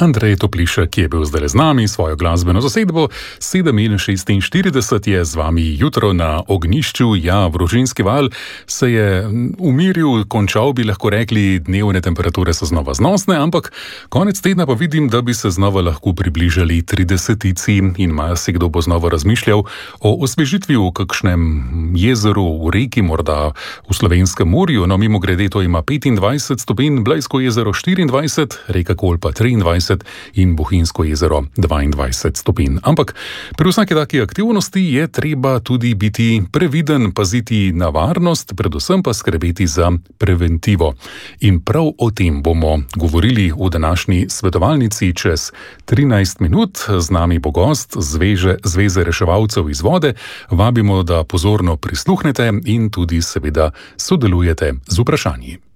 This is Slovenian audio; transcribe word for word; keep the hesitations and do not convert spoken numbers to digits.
Andrej Toplišek, ki je bil zdaj z nami, svojo glasbeno zasedbo, sedem šestinštirideset je z vami jutro na ognjišču. Ja, vročinski val se je umiril, končal bi lahko rekli, dnevne temperature so znova znosne, ampak konec tedna pa vidim, da bi se znova lahko približali tridesetici in marsikdo bo znova razmišljal o osvežitvi v kakšnem jezeru, v reki, morda v Slovenskem morju. No, mimogrede, to ima petindvajset stopinj, Blejsko jezero štiriindvajset, reka Kolpa triindvajset in Bohinjsko jezero dvaindvajset stopinj. Ampak pri vsaki taki aktivnosti je treba tudi biti previden, paziti na varnost, predvsem pa skrbeti za preventivo. In prav o tem bomo govorili v današnji svetovalnici čez trinajst minut. Z nami bo gost Zveze, Zveze reševalcev iz vode. Vabimo, da pozorno prisluhnete in tudi seveda sodelujete z vprašanji.